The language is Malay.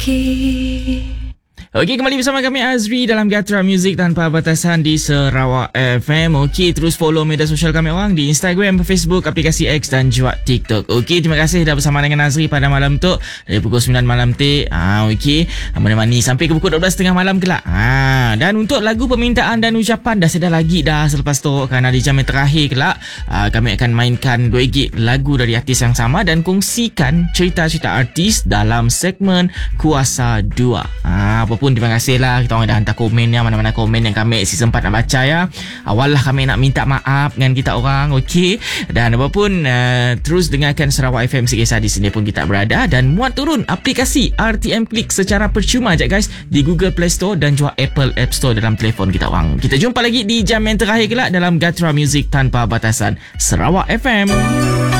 Okey, kembali bersama kami Azri dalam Gatra Music Tanpa Batasan di Sarawak FM. Okey, terus follow media sosial kami orang di Instagram, Facebook, aplikasi X dan juga TikTok. Okey, terima kasih dah bersama dengan Azri pada malam tu dari pukul 9 malam tu. Okey, menemani sampai ke pukul 12.30 malam kelak. Dan untuk lagu permintaan dan ucapan dah sedar lagi dah selepas tu, kerana di jam yang terakhir kelak kami akan mainkan 2 gig lagu dari artis yang sama dan kongsikan cerita-cerita artis dalam segmen Kuasa 2. Apapun terima kasih lah kita orang dah hantar komen ya, mana-mana komen yang kami season 4 nak baca ya. Awal lah kami nak minta maaf dengan kita orang. Okey, dan apapun terus dengarkan Sarawak FM sekisah di sini pun kita berada, dan muat turun aplikasi RTM Click secara percuma je guys di Google Play Store dan juga Apple App Store dalam telefon kita orang. Kita jumpa lagi di jam yang terakhir kelak dalam Gatra Music Tanpa Batasan Sarawak FM.